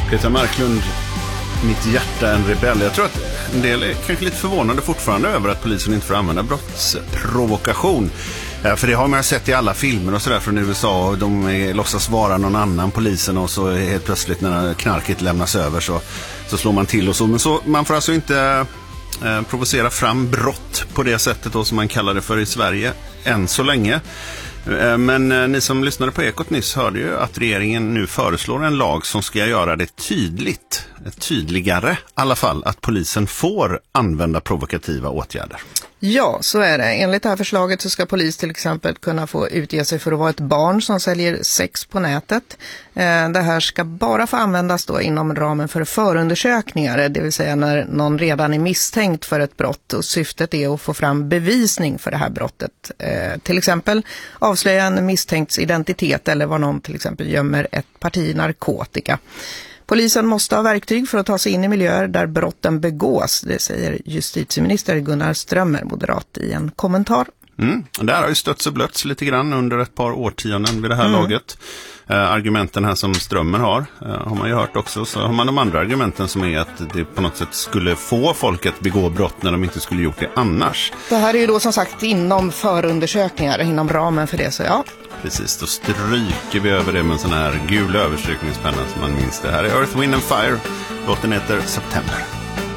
Peter Marklund, mitt hjärta en rebell. Jag tror att en del är kanske lite förvånade fortfarande över att polisen inte får använda brottsprovokation. För det har man sett i alla filmer och sådär från USA. Och de låtsas vara någon annan polisen och så helt plötsligt när knarket lämnas över så slår man till och så. Men så, man får alltså inte provocera fram brott på det sättet då, som man kallar det för i Sverige än så länge. Men ni som lyssnade på Ekot nyss hörde ju att regeringen nu föreslår en lag som ska göra det tydligare i alla fall, att polisen får använda provokativa åtgärder. Ja, så är det. Enligt det här förslaget så ska polis till exempel kunna få utge sig för att vara ett barn som säljer sex på nätet. Det här ska bara få användas då inom ramen för förundersökningar, det vill säga när någon redan är misstänkt för ett brott och syftet är att få fram bevisning för det här brottet. Till exempel avslöja en misstänkts identitet eller var någon till exempel gömmer ett parti narkotika. Polisen måste ha verktyg för att ta sig in i miljöer där brotten begås, det säger justitieminister Gunnar Strömmer, moderat, i en kommentar. Det här har ju stötts och blötts lite grann under ett par årtionden vid det här laget. Argumenten här som Strömmer har man ju hört också. Så har man de andra argumenten som är att det på något sätt skulle få folk att begå brott när de inte skulle gjort det annars. Det här är ju då som sagt inom förundersökningar, inom ramen för det, så ja. Precis, då stryker vi över det med en sån här gul överstrykningspenna som man minns det. Här är Earth, Wind and Fire. Låten heter September.